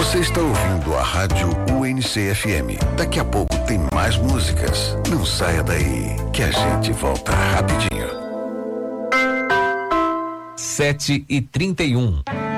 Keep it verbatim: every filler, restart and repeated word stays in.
Você está ouvindo a Rádio U N C F M. Daqui a pouco tem mais músicas. Não saia daí, que a gente volta rapidinho. Sete e trinta e um.